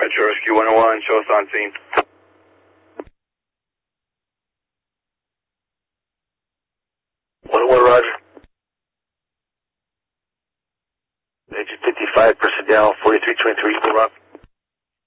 Metro Rescue 101, show us on scene. 101, roger. Engine 55, personnel 4323, Eagle Rock.